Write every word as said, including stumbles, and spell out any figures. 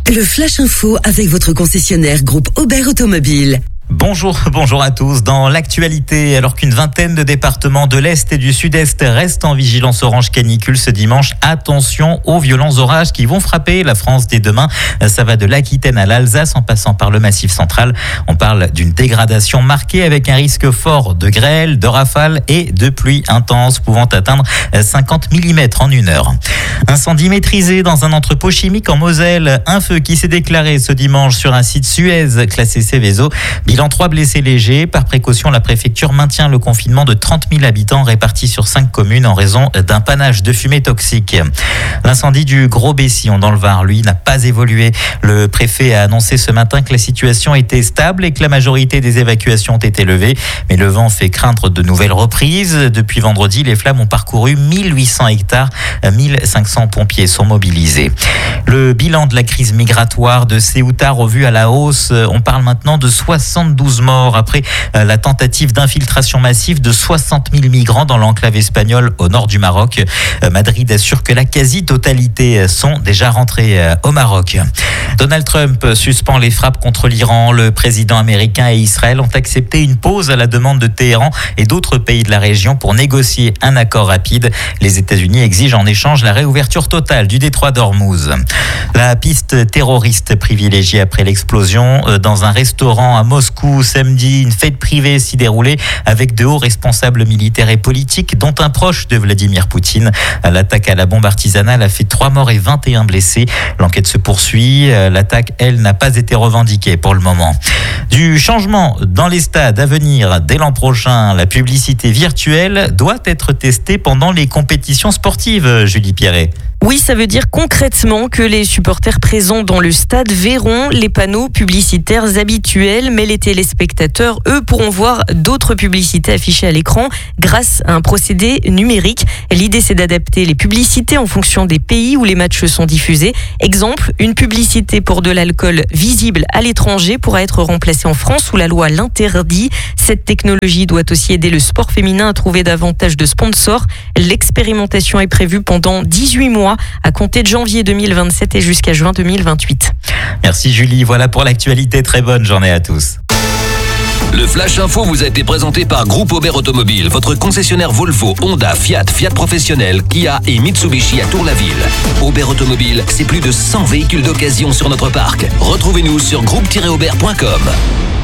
Le Flash Info avec votre concessionnaire groupe Aubert Automobile. Bonjour, bonjour à tous. Dans l'actualité, alors qu'une vingtaine de départements de l'Est et du Sud-Est restent en vigilance orange canicule ce dimanche, attention aux violents orages qui vont frapper la France dès demain. Ça va de l'Aquitaine à l'Alsace en passant par le Massif central. On parle d'une dégradation marquée avec un risque fort de grêle, de rafales et de pluies intenses pouvant atteindre cinquante millimètres en une heure. Incendie maîtrisé dans un entrepôt chimique en Moselle. Un feu qui s'est déclaré ce dimanche sur un site Suez classé Seveso. Bilan trois blessés légers. Par précaution, la préfecture maintient le confinement de trente mille habitants répartis sur cinq communes en raison d'un panache de fumée toxique. L'incendie du Gros-Bessillon dans le Var, lui, n'a pas évolué. Le préfet a annoncé ce matin que la situation était stable et que la majorité des évacuations ont été levées. Mais le vent fait craindre de nouvelles reprises. Depuis vendredi, les flammes ont parcouru mille huit cents hectares. mille cinq cents pompiers sont mobilisés. Le bilan de la crise migratoire de Ceuta revu à la hausse. On parle maintenant de soixante-douze morts après la tentative d'infiltration massive de soixante mille migrants dans l'enclave espagnole au nord du Maroc. Madrid assure que la quasi-totalité sont déjà rentrés au Maroc. Donald Trump suspend les frappes contre l'Iran. Le président américain et Israël ont accepté une pause à la demande de Téhéran et d'autres pays de la région pour négocier un accord rapide. Les États-Unis exigent en échange la réouverture totale du détroit d'Ormuz. La piste terroriste privilégiée après l'explosion dans un restaurant à Moscou samedi. Une fête privée s'y déroulait avec de hauts responsables militaires et politiques, dont un proche de Vladimir Poutine. L'attaque à la bombe artisanale a fait trois morts et vingt et un blessés. L'enquête se poursuit. L'attaque, elle, n'a pas été revendiquée pour le moment. Du changement dans les stades à venir dès l'an prochain. La publicité virtuelle doit être testée pendant les compétitions sportives, Julie Pierret. Oui, ça veut dire concrètement que les supporters présents dans le stade verront les panneaux publicitaires habituels, mais les téléspectateurs, eux, pourront voir d'autres publicités affichées à l'écran grâce à un procédé numérique. L'idée, c'est d'adapter les publicités en fonction des pays où les matchs sont diffusés. Exemple, une publicité pour de l'alcool visible à l'étranger pourra être remplacée en France où la loi l'interdit. Cette technologie doit aussi aider le sport féminin à trouver davantage de sponsors. L'expérimentation est prévue pendant dix-huit mois à compter de janvier deux mille vingt-sept et jusqu'à juin deux mille vingt-huit. Merci Julie, voilà pour l'actualité. Très bonne journée à tous. Le Flash Info vous a été présenté par Groupe Aubert Automobile, votre concessionnaire Volvo, Honda, Fiat, Fiat Professionnel, Kia et Mitsubishi à Tour-la-Ville. Aubert Automobile, c'est plus de cent véhicules d'occasion sur notre parc. Retrouvez-nous sur groupe tiret aubert point com.